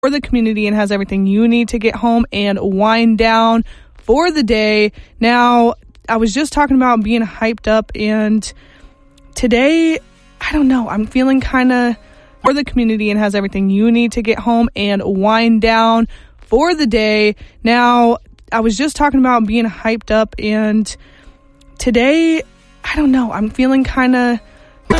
for the community and has everything you need to get home and wind down for the day. Now, I was just talking about being hyped up, and today, I don't know, I'm feeling kind of for the community and has everything you need to get home and wind down for the day. Now, I was just talking about being hyped up, and today, I don't know, I'm feeling kind of